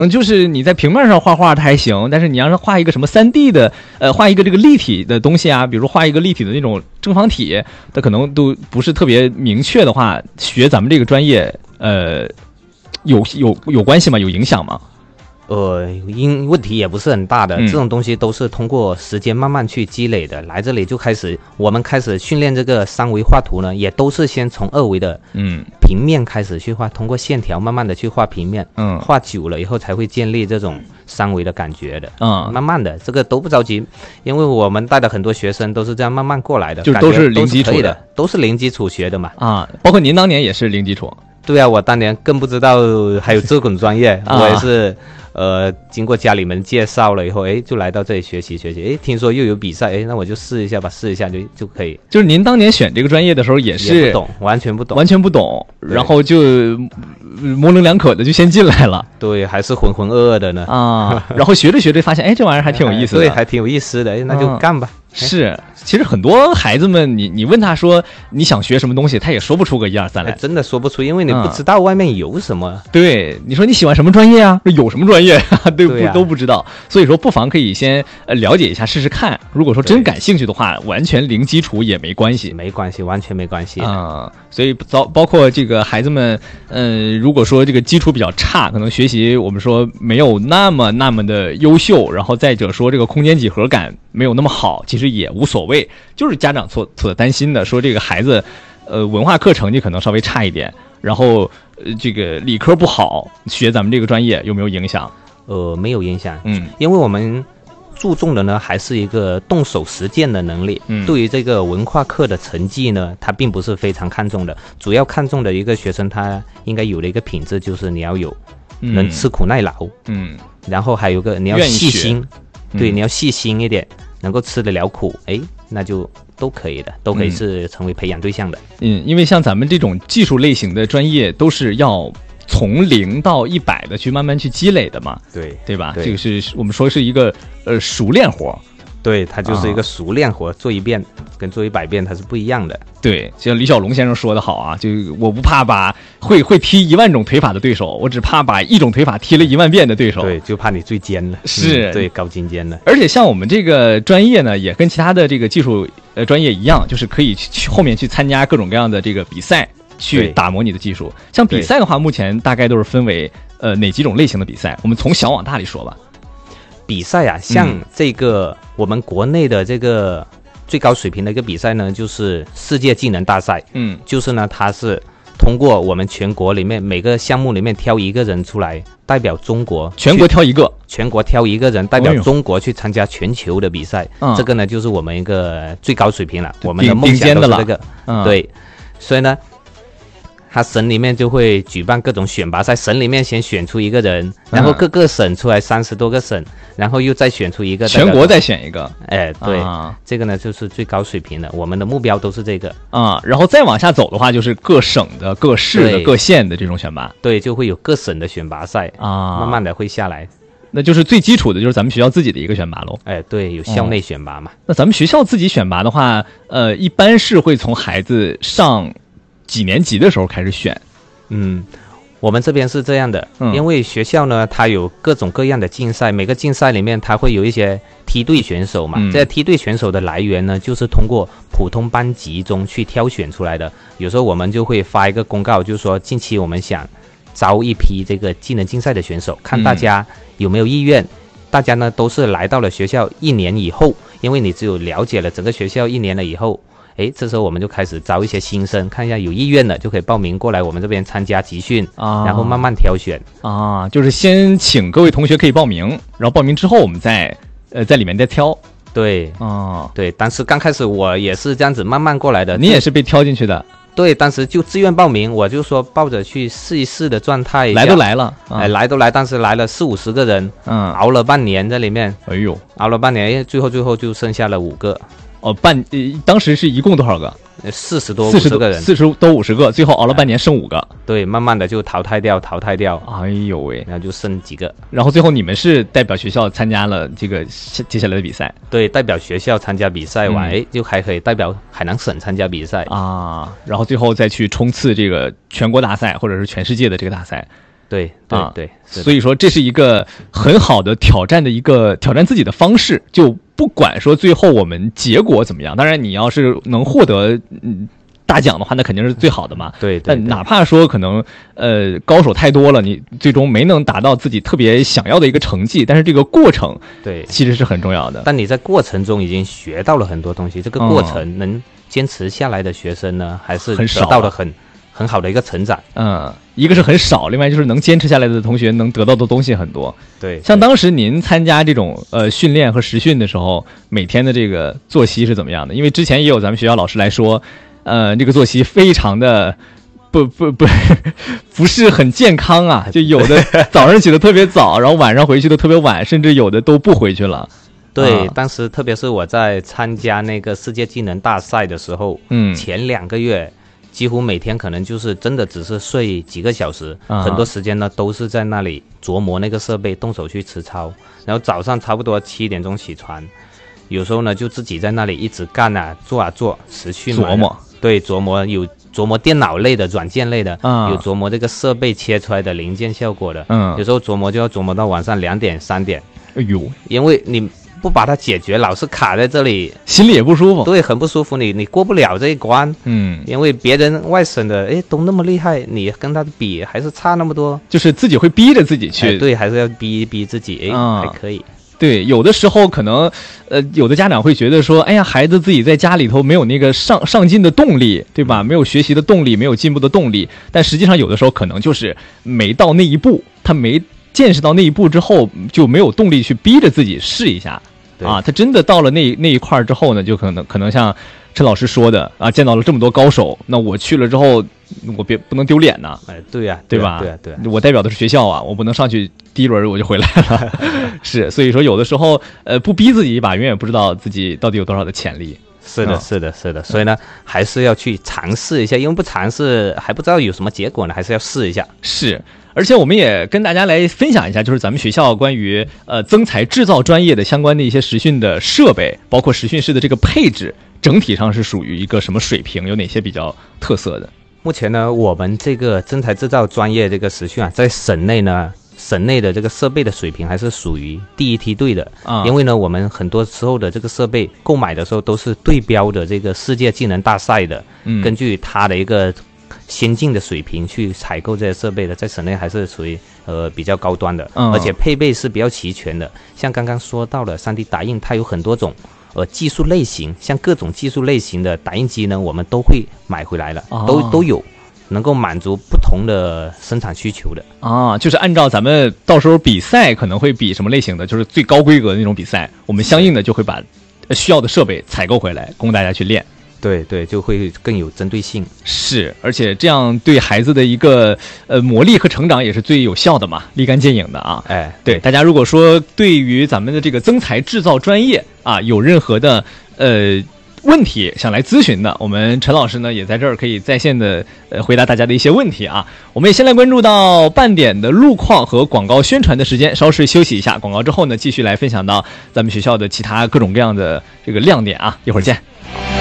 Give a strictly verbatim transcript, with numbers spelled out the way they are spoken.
嗯，就是你在平面上画画它还行，但是你要是画一个什么 三 D 的，呃，画一个这个立体的东西啊，比如说画一个立体的那种正方体，它可能都不是特别明确的话，学咱们这个专业，呃，有有有关系吗？有影响吗？ 呃，因问题也不是很大的、 嗯， 这种东西都是通过时间慢慢去积累的。来这里就开始，我们开始训练这个三维画图呢，也都是先从二维的嗯平面开始去画，通过线条慢慢的去画平面，嗯，画久了以后才会建立这种三维的感觉的，嗯，慢慢的这个都不着急，因为我们带的很多学生都是这样慢慢过来的， 就都是零基础的，都是零基础学的嘛， 啊，包括您当年也是零基础。 对啊，我当年更不知道还有这种专业，啊、我也是。呃，经过家里面介绍了以后，哎，就来到这里学习学习。哎，听说又有比赛，哎，那我就试一下吧，试一下就就可以。 就是您当年选这个专业的时候，也是也不懂，完全不懂， 完全不懂，然后就模棱两可的就先进来了。 对，还是浑浑噩噩的呢。啊， 然后学着学着发现，哎，这玩意儿还挺有意思的， 对，还挺有意思的，哎，那就干吧。 嗯是，其实很多孩子们，你你问他说你想学什么东西，他也说不出个一二三来， 真的说不出，因为你不知道外面有什么。 嗯、对，你说你喜欢什么专业啊？有什么专业啊？对不、啊、都不知道，所以说不妨可以先呃了解一下试试看。如果说真感兴趣的话，完全零基础也没关系， 没关系，完全没关系啊、嗯。所以包包括这个孩子们，嗯、呃，如果说这个基础比较差，可能学习我们说没有那么那么的优秀，然后再者说这个空间几何感没有那么好，其实。其实也无所谓，就是家长所所担心的，说这个孩子，呃，文化课成绩可能稍微差一点，然后呃，这个理科不好，学咱们这个专业有没有影响？ 呃，没有影响，嗯，因为我们注重的呢还是一个动手实践的能力。嗯，对于这个文化课的成绩呢，他并不是非常看重的，主要看重的一个学生他应该有的一个品质就是你要有能吃苦耐劳，嗯，然后还有个你要细心，对，你要细心一点。能够吃得了苦，哎，那就都可以的，都可以是成为培养对象的。 嗯，因为像咱们这种技术类型的专业，都是要从零到一百的去慢慢去积累的嘛， 对对吧？对，这个是我们说是一个呃熟练活。 对，它就是一个熟练活，啊、做一遍跟做一百遍它是不一样的。 对，像李小龙先生说的好啊，就我不怕把会会踢一万种腿法的对手，我只怕把一种腿法踢了一万遍的对手。 对，就怕你最尖了， 是、 嗯、对高精尖的。 而且像我们这个专业呢，也跟其他的这个技术呃专业一样，就是可以去后面去参加各种各样的这个比赛，去打磨你的技术。像比赛的话，目前大概都是分为呃哪几种类型的比赛？我们从小往大里说吧。 比赛啊，像这个、嗯、我们国内的这个最高水平的一个比赛呢，就是世界技能大赛。嗯，就是呢，它是通过我们全国里面每个项目里面挑一个人出来，代表中国， 全国挑一个， 全国挑一个人代表中国去参加全球的比赛。嗯、这个呢，就是我们一个最高水平了，我们的梦想都是这个。嗯、对，所以呢。他省里面就会举办各种选拔赛，省里面先选出一个人，然后各个省出来三十多个省，然后又再选出一个， 全国再选一个。 哎，对、啊，这个呢就是最高水平的，我们的目标都是这个啊。然后再往下走的话，就是各省的、各市的、各县的这种选拔。 对，就会有各省的选拔赛啊，慢慢的会下来。 那就是最基础的，就是咱们学校自己的一个选拔喽。 哎，对，有校内选拔嘛、哦。 那咱们学校自己选拔的话，呃，一般是会从孩子上几年级的时候开始选。 嗯，我们这边是这样的，嗯、因为学校呢，它有各种各样的竞赛，每个竞赛里面它会有一些梯队选手嘛。嗯、这梯队选手的来源呢，就是通过普通班级中去挑选出来的。有时候我们就会发一个公告，就是说近期我们想招一批这个技能竞赛的选手，看大家有没有意愿。嗯、大家呢都是来到了学校一年以后，因为你只有了解了整个学校一年了以后。哎，这时候我们就开始招一些新生，看一下有意愿的就可以报名过来我们这边参加集训啊，然后慢慢挑选啊，就是先请各位同学可以报名，然后报名之后我们再呃在里面再挑。 对啊，对，但是刚开始我也是这样子慢慢过来的。 你也是被挑进去的？ 对，当时就自愿报名，我就说抱着去试一试的状态， 来都来了， 啊、哎，来都来，但是来了四五十个人，嗯，熬了半年在里面， 哎呦， 熬了半年，最后最后就剩下了五个。 哦，半呃，当时是一共多少个？ 四十多五十个人， 四十多五十个，最后熬了半年剩五个。 哎、对，慢慢的就淘汰掉，淘汰掉。 哎呦喂， 然后就剩几个。 然后最后你们是代表学校参加了这个接下来的比赛？ 对，代表学校参加比赛完，哎、嗯，就还可以代表海南省参加比赛啊。然后最后再去冲刺这个全国大赛或者是全世界的这个大赛。 对对对、啊， 所以说这是一个很好的挑战的一个挑战自己的方式，就不管说最后我们结果怎么样，当然你要是能获得嗯大奖的话，那肯定是最好的嘛。 对， 对， 对， 但哪怕说可能呃高手太多了，你最终没能达到自己特别想要的一个成绩，但是这个过程对其实是很重要的。 但你在过程中已经学到了很多东西，这个过程能坚持下来的学生呢，嗯、还是得到了很很好的一个成长。 嗯，一个是很少，另外就是能坚持下来的同学能得到的东西很多。 对， 像当时您参加这种呃训练和实训的时候，每天的这个作息是怎么样的？因为之前也有咱们学校老师来说。呃，这个作息非常的不不不不是很健康啊，就有的早上起得特别早，然后晚上回去的特别晚，甚至有的都不回去了。 对， 啊、 当时特别是我在参加那个世界技能大赛的时候，嗯，前两个月几乎每天可能就是真的只是睡几个小时，啊、很多时间呢都是在那里琢磨那个设备，动手去持操，然后早上差不多七点钟起床，有时候呢就自己在那里一直干啊做啊做，持续琢磨。 对，琢磨有琢磨电脑类的、软件类的， 嗯、 有琢磨这个设备切出来的零件效果的， 嗯， 有时候琢磨就要琢磨到晚上两点、三点。 哎呦， 因为你不把它解决，老是卡在这里， 心里也不舒服。 对，很不舒服，你你过不了这一关。 嗯， 因为别人外省的，哎，都那么厉害，你跟他比还是差那么多， 就是自己会逼着自己去。 哎、对，还是要逼一逼自己，哎、嗯，还可以。 对，有的时候可能，呃，有的家长会觉得说，哎呀，孩子自己在家里头没有那个上上进的动力，对吧？没有学习的动力，没有进步的动力。但实际上，有的时候可能就是没到那一步，他没见识到那一步之后，就没有动力去逼着自己试一下啊。他真的到了那那一块之后呢，就可能可能像陈老师说的啊，见到了这么多高手，那我去了之后，我别不能丢脸呐。 哎，对呀、啊， 对吧？ 对呀、啊，对、啊。 我代表的是学校啊，我不能上去第一轮我就回来了。是，所以说有的时候，呃，不逼自己一把，永远不知道自己到底有多少的潜力。 是的，是的，是的。所以呢，还是要去尝试一下，因为不尝试还不知道有什么结果呢，还是要试一下。 是。而且我们也跟大家来分享一下，就是咱们学校关于呃增材制造专业的相关的一些实训的设备，包括实训室的这个配置，整体上是属于一个什么水平？有哪些比较特色的？ 目前呢，我们这个增材制造专业这个实训啊，在省内呢，省内的这个设备的水平还是属于第一梯队的啊。因为呢，我们很多时候的这个设备购买的时候都是对标的这个世界技能大赛的，嗯，根据它的一个先进的水平去采购这些设备的，在省内还是属于呃比较高端的，嗯，而且配备是比较齐全的。像刚刚说到的 三 D 打印，它有很多种呃技术类型，像各种技术类型的打印机呢，我们都会买回来了，哦、都都有，能够满足不同的生产需求的啊。就是按照咱们到时候比赛可能会比什么类型的，就是最高规格的那种比赛，我们相应的就会把需要的设备采购回来，供大家去练。 对对，就会更有针对性。 是，而且这样对孩子的一个呃磨砺和成长也是最有效的嘛，立竿见影的啊。 哎， 对，大家如果说对于咱们的这个增材制造专业啊有任何的呃问题想来咨询的，我们陈老师呢也在这儿可以在线的呃回答大家的一些问题啊。我们也先来关注到半点的路况和广告宣传的时间，稍事休息一下，广告之后呢继续来分享到咱们学校的其他各种各样的这个亮点啊，一会儿见。